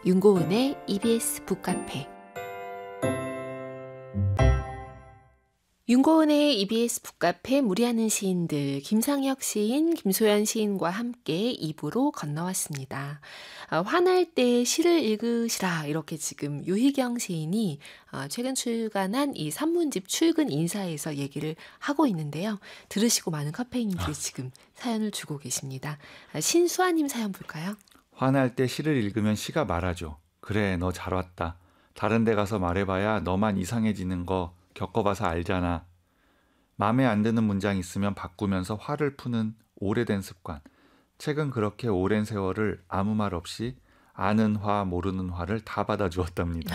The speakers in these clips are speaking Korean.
윤고은의 EBS 북카페. 윤고은의 EBS 북카페 무리하는 시인들, 김상혁 시인, 김소연 시인과 함께 입으로 건너왔습니다. 화날 때 시를 읽으시라, 이렇게 지금 유희경 시인이 최근 출간한 이 산문집 출근 인사에서 얘기를 하고 있는데요. 들으시고 많은 카페인들이 지금 사연을 주고 계십니다. 신수아님 사연 볼까요? 화날 때 시를 읽으면 시가 말하죠. 그래, 너 잘 왔다. 다른 데 가서 말해봐야 너만 이상해지는 거 겪어봐서 알잖아. 마음에 안 드는 문장 있으면 바꾸면서 화를 푸는 오래된 습관. 책은 그렇게 오랜 세월을 아무 말 없이 아는 화 모르는 화를 다 받아주었답니다.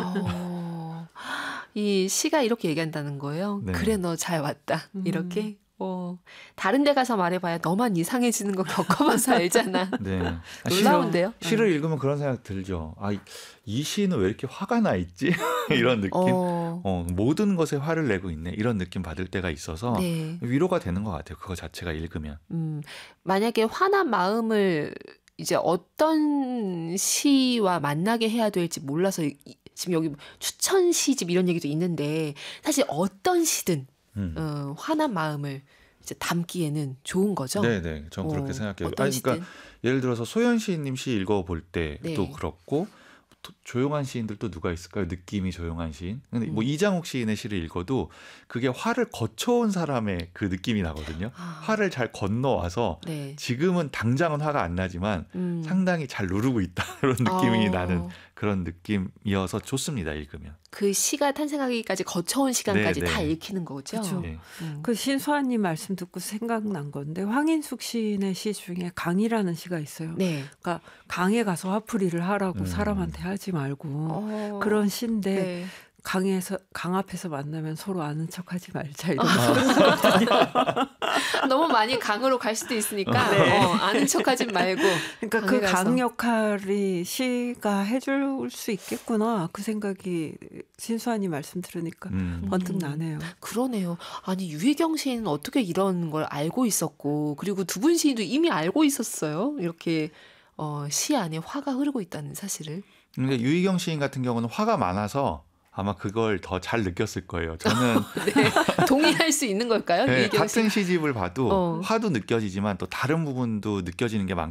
이 시가 이렇게 얘기한다는 거예요. 네. 그래, 너 잘 왔다. 이렇게. 다른 데 가서 말해봐야 너만 이상해지는 거 겪어봐서 알잖아. 네. 놀라운데요? 시를 읽으면 그런 생각 들죠. 이 시는 왜 이렇게 화가 나 있지? 이런 느낌. 모든 것에 화를 내고 있네. 이런 느낌 받을 때가 있어서 네. 위로가 되는 것 같아요. 그거 자체가 읽으면. 만약에 화난 마음을 이제 어떤 시와 만나게 해야 될지 몰라서 지금 여기 추천 시집 이런 얘기도 있는데 사실 어떤 시든 화난 마음을 이제 담기에는 좋은 거죠. 네네, 전 그렇게 생각해요. 어떤 시든. 그러니까 예를 들어서 소연 시인님 시 읽어볼 때도 네. 그렇고 조용한 시인들도 누가 있을까요? 느낌이 조용한 시인. 근데 뭐 이장욱 시인의 시를 읽어도 그게 화를 거쳐온 사람의 그 느낌이 나거든요. 화를 잘 건너와서 네. 지금은 당장은 화가 안 나지만 상당히 잘 누르고 있다 그런 느낌이 나는 그런 느낌이어서 좋습니다. 읽으면. 그 시가 탄생하기까지 거쳐온 시간까지 네, 네. 다 읽히는 거죠. 그렇죠. 네. 그 신수아님 말씀 듣고 생각난 건데 황인숙 시인의 시 중에 강이라는 시가 있어요. 네. 그러니까 강에 가서 화풀이를 하라고 사람한테 하지 말고 그런 시인데 네. 강 앞에서 만나면 서로 아는 척하지 말자 이런 거거든요. 너무 많이 강으로 갈 수도 있으니까 네. 아는 척하지 말고. 그러니까 그 강 역할이 시가 해줄 수 있겠구나 그 생각이 신수아님 말씀 들으니까 번뜩 나네요. 그러네요. 아니 유희경 시인은 어떻게 이런 걸 알고 있었고 그리고 두 분 시인도 이미 알고 있었어요. 이렇게 시 안에 화가 흐르고 있다는 사실을. 근데 유희경 시인 같은 경우는 화가 많아서 아마 그걸 더 잘 느꼈을 거예요. 저는 네, 동의할 수 있는 걸까요? 네, 유희경 시. 같은 시집을 봐도 화도 느껴지지만 또 다른 부분도 느껴지는 게